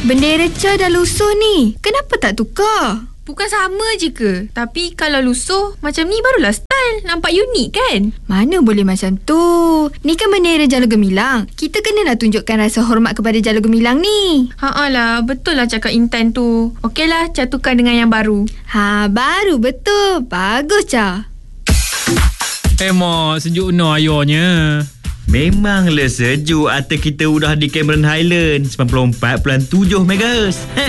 bendera Cha dah lusuh ni. Kenapa tak tukar? Bukan sama je ke? Tapi kalau lusuh macam ni barulah style. Nampak unik kan? Mana boleh macam tu? Ni kan bendera Jalur Gemilang. Kita kenalah tunjukkan rasa hormat kepada Jalur Gemilang ni. Lah, betul lah cakap Intan tu. Okeylah, Cha tukar dengan yang baru. Baru betul. Bagus, Cha. Mak, sejuk no ayahnya. Memanglah sejuk. Atas kita udah di Cameron Highland 94.7 MHz.